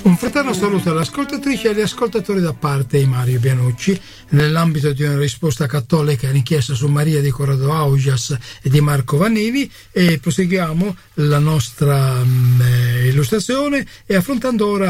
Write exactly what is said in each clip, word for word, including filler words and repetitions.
Un fraterno saluto alle ascoltatrici e agli ascoltatori da parte di Mario Pianucci nell'ambito di una risposta cattolica all'inchiesta su Maria di Corrado Augias e di Marco Vannini, e proseguiamo la nostra um, illustrazione e affrontando ora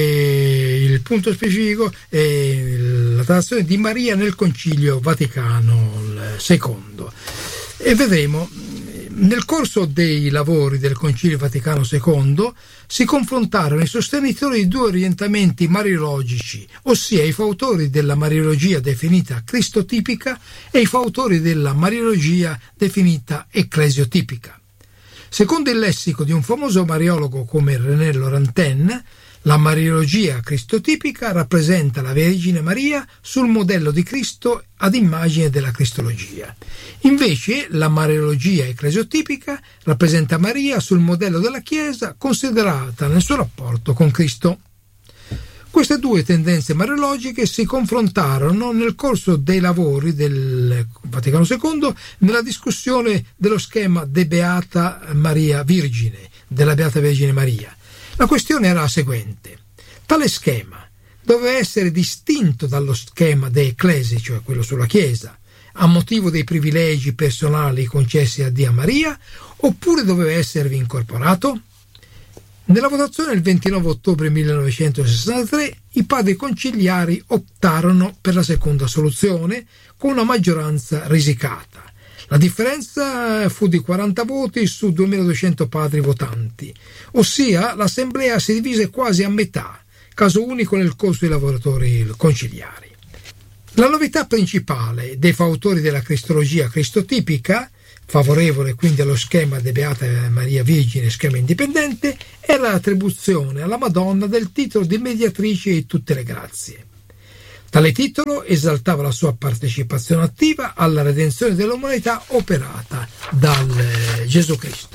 eh, il punto specifico eh, la trattazione di Maria nel Concilio Vaticano secondo, e vedremo. Nel corso dei lavori del Concilio Vaticano secondo si confrontarono i sostenitori di due orientamenti mariologici, ossia i fautori della mariologia definita cristotipica e i fautori della mariologia definita ecclesiotipica. Secondo il lessico di un famoso mariologo come René Laurentin, la mariologia cristotipica rappresenta la Vergine Maria sul modello di Cristo ad immagine della Cristologia. Invece la mariologia ecclesiotipica rappresenta Maria sul modello della Chiesa considerata nel suo rapporto con Cristo. Queste due tendenze mariologiche si confrontarono nel corso dei lavori del Vaticano secondo nella discussione dello schema de Beata Maria Virgine, della Beata Vergine Maria. La questione era la seguente: tale schema doveva essere distinto dallo schema de Ecclesi, cioè quello sulla Chiesa, a motivo dei privilegi personali concessi a Dio Maria, oppure doveva esservi incorporato? Nella votazione del ventinove ottobre millenovecentosessantatré i padri conciliari optarono per la seconda soluzione con una maggioranza risicata. La differenza fu di quaranta voti su duemiladuecento padri votanti, ossia l'assemblea si divise quasi a metà, caso unico nel corso dei lavoratori conciliari. La novità principale dei fautori della cristologia cristotipica, favorevole quindi allo schema de Beata Maria Vergine, schema indipendente, era l'attribuzione alla Madonna del titolo di mediatrice di tutte le grazie. Tale titolo esaltava la sua partecipazione attiva alla redenzione dell'umanità operata dal Gesù Cristo.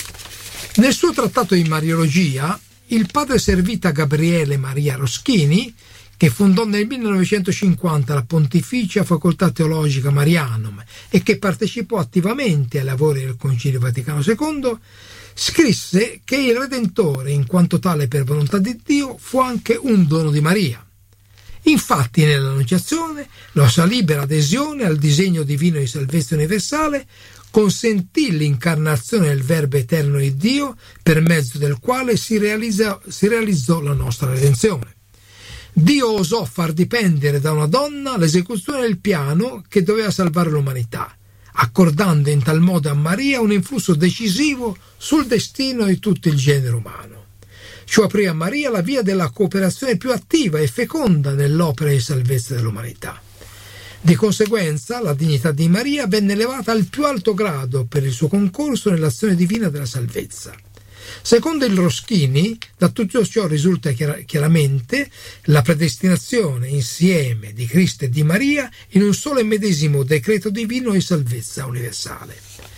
Nel suo trattato di Mariologia, il padre servita Gabriele Maria Roschini, che fondò nel millenovecentocinquanta la Pontificia Facoltà Teologica Marianum e che partecipò attivamente ai lavori del Concilio Vaticano secondo, scrisse che il Redentore, in quanto tale per volontà di Dio, fu anche un dono di Maria. Infatti nell'Annunciazione la sua libera adesione al disegno divino di salvezza universale consentì l'incarnazione del Verbo eterno di Dio, per mezzo del quale si, realizza, si realizzò la nostra redenzione. Dio osò far dipendere da una donna l'esecuzione del piano che doveva salvare l'umanità, accordando in tal modo a Maria un influsso decisivo sul destino di tutto il genere umano. Ciò aprì a Maria la via della cooperazione più attiva e feconda nell'opera di salvezza dell'umanità. Di conseguenza, la dignità di Maria venne elevata al più alto grado per il suo concorso nell'azione divina della salvezza. Secondo il Roschini, da tutto ciò risulta chiar- chiaramente la predestinazione insieme di Cristo e di Maria in un solo e medesimo decreto divino di salvezza universale.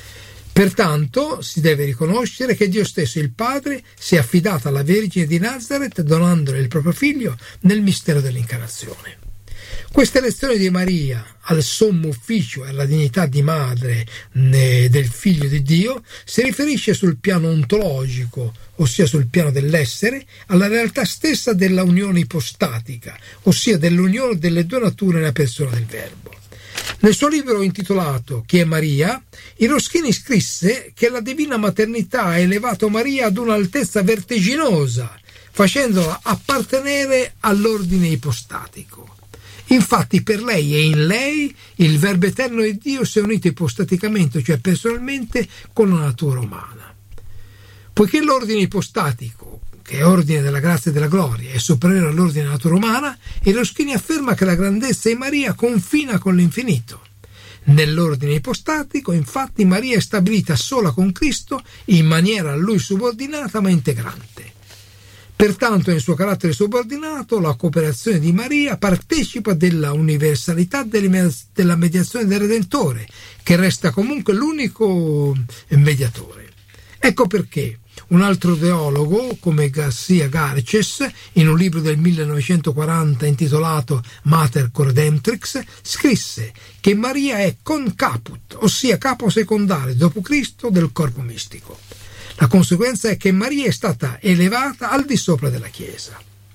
Pertanto si deve riconoscere che Dio stesso, il Padre, si è affidato alla Vergine di Nazareth donandole il proprio figlio nel mistero dell'incarnazione. Questa elezione di Maria al sommo ufficio e alla dignità di madre del figlio di Dio si riferisce sul piano ontologico, ossia sul piano dell'essere, alla realtà stessa della unione ipostatica, ossia dell'unione delle due nature nella persona del Verbo. Nel suo libro intitolato Chi è Maria, il Roschini scrisse che la divina maternità ha elevato Maria ad un'altezza vertiginosa, facendola appartenere all'ordine ipostatico. Infatti per lei e in lei il Verbo eterno di Dio si è unito ipostaticamente, cioè personalmente, con la natura umana. Poiché l'ordine ipostatico, che è ordine della grazia e della gloria, è superiore all'ordine della natura umana, il Roschini afferma che la grandezza di Maria confina con l'infinito. Nell'ordine ipostatico, infatti, Maria è stabilita sola con Cristo in maniera a lui subordinata ma integrante. Pertanto, nel suo carattere subordinato, la cooperazione di Maria partecipa della universalità della mediazione del Redentore, che resta comunque l'unico mediatore. Ecco perché un altro teologo, come Garcia Garces, in un libro del millenovecentoquaranta intitolato Mater Coredemptrix, scrisse che Maria è concaput, ossia capo secondario dopo Cristo del corpo mistico. La conseguenza è che Maria è stata elevata al di sopra della Chiesa.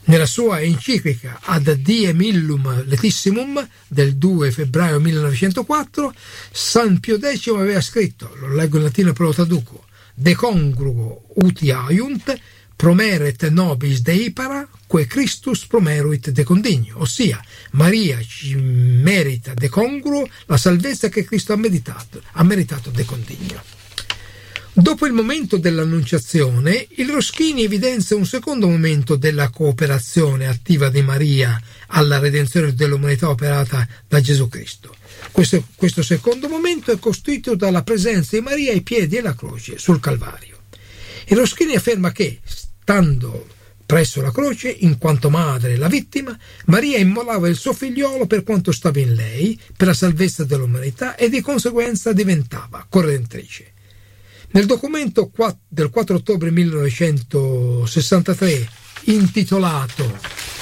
Nella sua enciclica Ad Diem Illum Letissimum del due febbraio millenovecentoquattro, San Pio X aveva scritto, lo leggo in latino e poi lo traduco: De congruo uti aiunt, promeret nobis deipara, que Christus promeruit de condigno, ossia Maria ci merita de congruo la salvezza che Cristo ha meritato, ha meritato de condigno. Dopo il momento dell'annunciazione, il Roschini evidenzia un secondo momento della cooperazione attiva di Maria alla redenzione dell'umanità operata da Gesù Cristo. Questo, questo secondo momento è costituito dalla presenza di Maria ai piedi della croce sul Calvario. Il Roschini afferma che, stando presso la croce, in quanto madre e la vittima, Maria immolava il suo figliolo per quanto stava in lei, per la salvezza dell'umanità, e di conseguenza diventava corredentrice. Nel documento del quattro ottobre millenovecentosessantatré, intitolato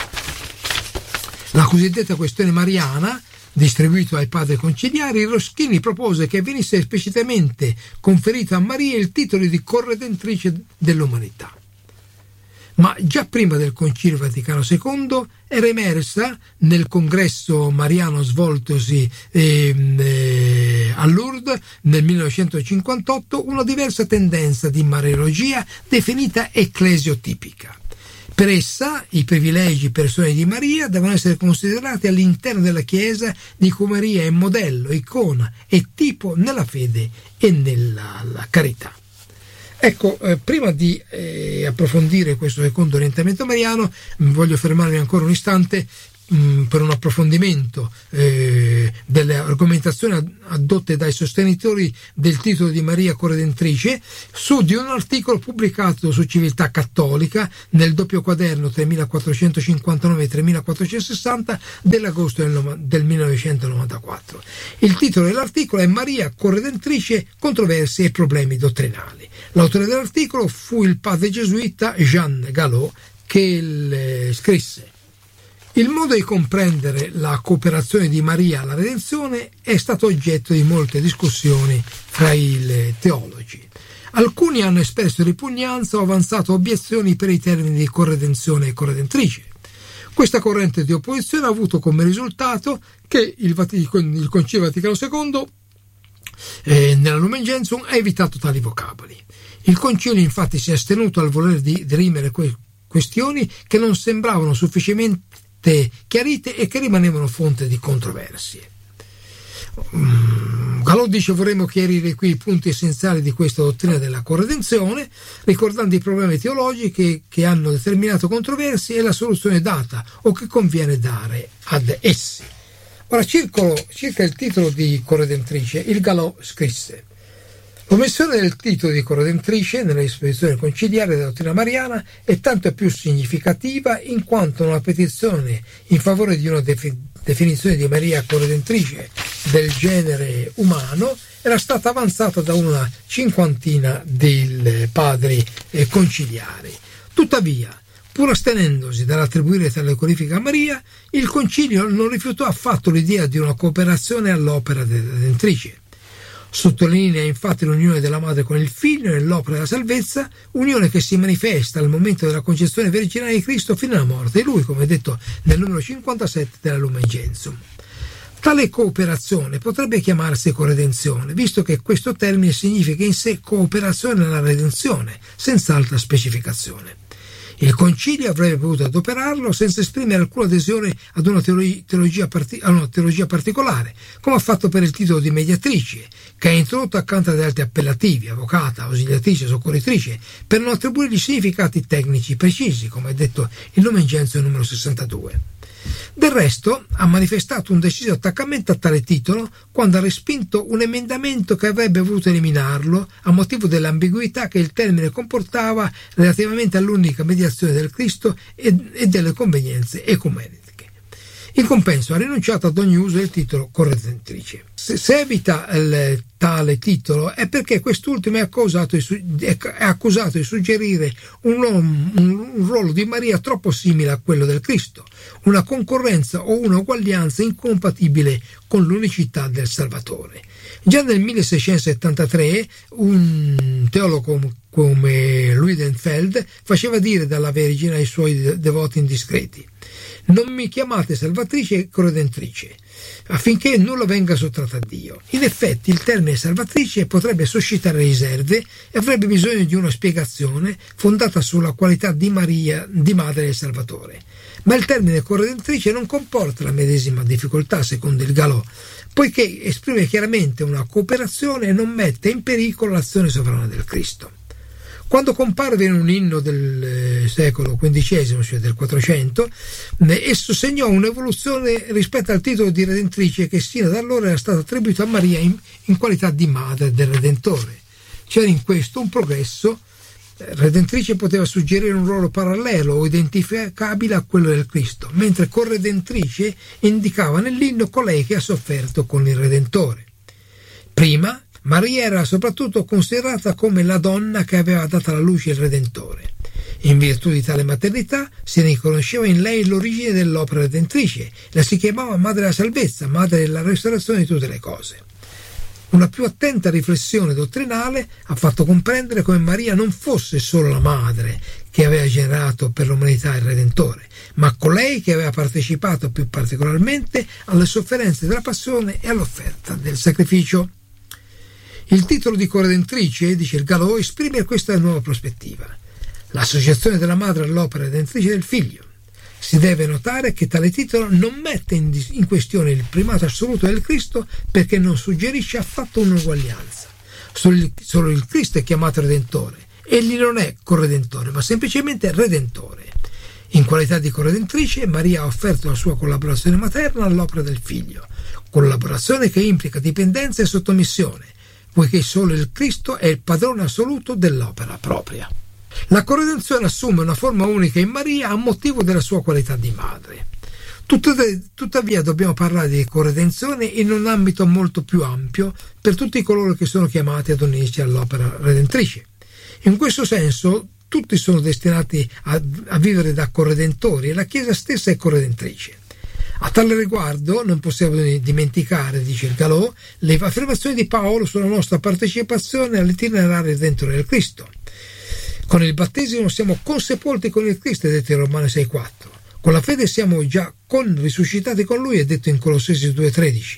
La cosiddetta questione mariana, distribuito ai padri conciliari, Roschini propose che venisse esplicitamente conferito a Maria il titolo di corredentrice dell'umanità. Ma già prima del Concilio Vaticano secondo era emersa nel congresso mariano svoltosi eh, eh, a Lourdes nel millenovecentocinquantotto una diversa tendenza di mariologia definita ecclesiotipica. Per essa i privilegi personali di Maria devono essere considerati all'interno della Chiesa, di cui Maria è modello, icona e tipo nella fede e nella carità. Ecco, eh, prima di eh, approfondire questo secondo orientamento mariano, mh, voglio fermarmi ancora un istante mh, per un approfondimento eh, delle argomentazioni addotte dai sostenitori del titolo di Maria Corredentrice su di un articolo pubblicato su Civiltà Cattolica nel doppio quaderno tremilaquattrocentocinquantanove e tremilaquattrocentosessanta dell'agosto del, del millenovecentonovantaquattro. Il titolo dell'articolo è Maria Corredentrice, controversie e problemi dottrinali. L'autore dell'articolo fu il padre gesuita Jean Galot, che il, scrisse: il modo di comprendere la cooperazione di Maria alla redenzione è stato oggetto di molte discussioni fra i teologi. Alcuni hanno espresso ripugnanza o avanzato obiezioni per i termini di corredenzione e corredentrice. Questa corrente di opposizione ha avuto come risultato che il, Vatic- il Concilio Vaticano secondo eh, nella Lumen Gentium ha evitato tali vocaboli. Il Concilio infatti si è astenuto al voler di dirimere que- questioni che non sembravano sufficientemente chiarite e che rimanevano fonte di controversie. Um, Galot dice: vorremmo chiarire qui i punti essenziali di questa dottrina della corredenzione, ricordando i problemi teologici che, che hanno determinato controversie e la soluzione data o che conviene dare ad essi. Ora, circolo, circa il titolo di corredentrice, il Galot scrisse: l'omissione del titolo di corredentrice nella disposizione conciliare della dottrina mariana è tanto più significativa in quanto una petizione in favore di una defi- definizione di Maria corredentrice del genere umano era stata avanzata da una cinquantina di padri eh, conciliari. Tuttavia, pur astenendosi dall'attribuire tale qualifica a Maria, il concilio non rifiutò affatto l'idea di una cooperazione all'opera della redentrice. Sottolinea infatti l'unione della madre con il figlio nell'opera della salvezza, unione che si manifesta al momento della concezione virginale di Cristo fino alla morte, e lui, come detto nel numero cinquantasette della Lumen Gentium. Tale cooperazione potrebbe chiamarsi corredenzione, visto che questo termine significa in sé cooperazione nella redenzione, senza altra specificazione. Il concilio avrebbe potuto adoperarlo senza esprimere alcuna adesione ad una teologia, parti- a una teologia particolare, come ha fatto per il titolo di mediatrice, che ha introdotto accanto ad altri appellativi, avvocata, ausiliatrice, soccorritrice, per non attribuirgli significati tecnici precisi, come è detto il Lumen Gentium numero sessantadue. Del resto ha manifestato un deciso attaccamento a tale titolo quando ha respinto un emendamento che avrebbe voluto eliminarlo a motivo dell'ambiguità che il termine comportava relativamente all'unica mediazione del Cristo e, e delle convenienze ecumeniche. In compenso ha rinunciato ad ogni uso del titolo corredentrice. Se, se evita il, tale titolo è perché quest'ultimo è accusato di, è accusato di suggerire un, un, un ruolo di Maria troppo simile a quello del Cristo, una concorrenza o una uguaglianza incompatibile con l'unicità del Salvatore. Già nel milleseicentosettantatré un teologo come Luidenfeld faceva dire dalla Vergine ai suoi devoti indiscreti: non mi chiamate salvatrice e corredentrice, affinché nulla venga sottratto a Dio. In effetti il termine salvatrice potrebbe suscitare riserve e avrebbe bisogno di una spiegazione fondata sulla qualità di Maria, di madre del Salvatore. Ma il termine corredentrice non comporta la medesima difficoltà, secondo il Galò, poiché esprime chiaramente una cooperazione e non mette in pericolo l'azione sovrana del Cristo. Quando comparve in un inno del secolo quindicesimo, cioè del quattrocento, esso segnò un'evoluzione rispetto al titolo di Redentrice che sino ad allora era stato attribuito a Maria in, in qualità di madre del Redentore. C'era in questo un progresso. Redentrice poteva suggerire un ruolo parallelo o identificabile a quello del Cristo, mentre corredentrice indicava nell'inno colei che ha sofferto con il Redentore. Prima, Maria era soprattutto considerata come la donna che aveva dato alla luce il Redentore. In virtù di tale maternità si riconosceva in lei l'origine dell'opera redentrice, la si chiamava madre della salvezza, madre della restaurazione di tutte le cose. Una più attenta riflessione dottrinale ha fatto comprendere come Maria non fosse solo la madre che aveva generato per l'umanità il Redentore, ma colei che aveva partecipato più particolarmente alle sofferenze della passione e all'offerta del sacrificio. Il titolo di corredentrice, dice il Galò, esprime questa nuova prospettiva: l'associazione della madre all'opera redentrice del figlio. Si deve notare che tale titolo non mette in, in questione il primato assoluto del Cristo, perché non suggerisce affatto un'uguaglianza. Solo il, solo il Cristo è chiamato Redentore. Egli non è corredentore, ma semplicemente Redentore. In qualità di corredentrice, Maria ha offerto la sua collaborazione materna all'opera del figlio, collaborazione che implica dipendenza e sottomissione, poiché solo il Cristo è il padrone assoluto dell'opera propria. La corredenzione assume una forma unica in Maria a motivo della sua qualità di madre. Tuttavia dobbiamo parlare di corredenzione in un ambito molto più ampio per tutti coloro che sono chiamati ad unirsi all'opera redentrice. In questo senso tutti sono destinati a, a vivere da corredentori e la Chiesa stessa è corredentrice. A tale riguardo non possiamo dimenticare, dice il Galò, le affermazioni di Paolo sulla nostra partecipazione all'itinerario redentore del Cristo. Con il battesimo siamo consepolti con il Cristo, è detto in Romani sei quattro. Con la fede siamo già con, risuscitati con Lui, è detto in Colossesi due tredici.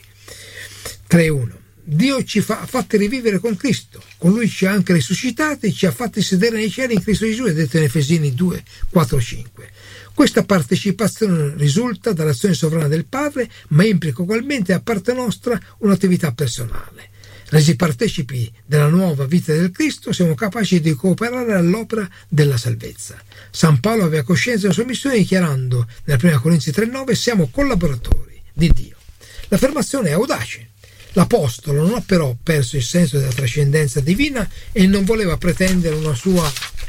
tre uno. Dio ci fa, ha fatti rivivere con Cristo, con Lui ci ha anche risuscitati, ci ha fatti sedere nei cieli in Cristo Gesù, è detto in Efesini due quattro cinque. Questa partecipazione risulta dall'azione sovrana del Padre, ma implica ugualmente a parte nostra un'attività personale. Resi partecipi della nuova vita del Cristo, siamo capaci di cooperare all'opera della salvezza. San Paolo aveva coscienza della sua missione dichiarando nella prima Corinzi tre nove: siamo collaboratori di Dio. L'affermazione è audace. L'Apostolo non ha però perso il senso della trascendenza divina e non voleva pretendere una sua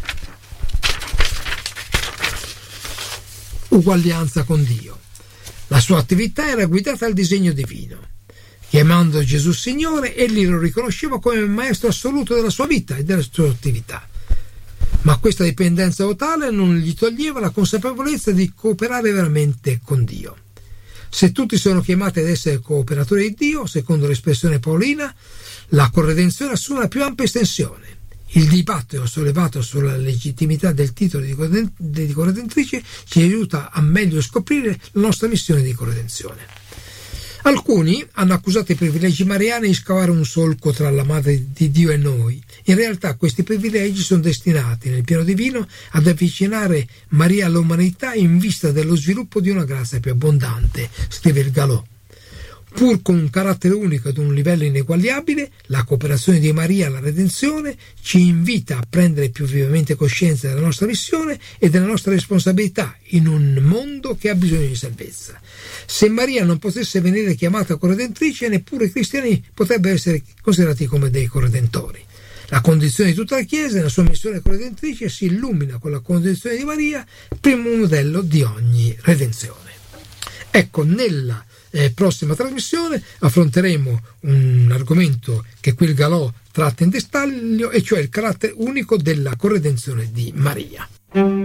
uguaglianza con Dio. La sua attività era guidata dal disegno divino. Chiamando Gesù Signore, egli lo riconosceva come il maestro assoluto della sua vita e della sua attività. Ma questa dipendenza totale non gli toglieva la consapevolezza di cooperare veramente con Dio. Se tutti sono chiamati ad essere cooperatori di Dio, secondo l'espressione paolina, la corredenzione assume una più ampia estensione. Il dibattito sollevato sulla legittimità del titolo di corredentrice ci aiuta a meglio scoprire la nostra missione di corredenzione. Alcuni hanno accusato i privilegi mariani di scavare un solco tra la Madre di Dio e noi. In realtà questi privilegi sono destinati, nel piano divino, ad avvicinare Maria all'umanità in vista dello sviluppo di una grazia più abbondante, scrive il Galò. Pur con un carattere unico ad un livello ineguagliabile, la cooperazione di Maria alla redenzione ci invita a prendere più vivamente coscienza della nostra missione e della nostra responsabilità in un mondo che ha bisogno di salvezza. Se Maria non potesse venire chiamata corredentrice, neppure i cristiani potrebbero essere considerati come dei corredentori. La condizione di tutta la Chiesa nella sua missione corredentrice si illumina con la condizione di Maria, primo modello di ogni redenzione. Ecco, nella Eh, prossima trasmissione affronteremo un argomento che qui il Galò tratta in dettaglio, e cioè il carattere unico della corredenzione di Maria.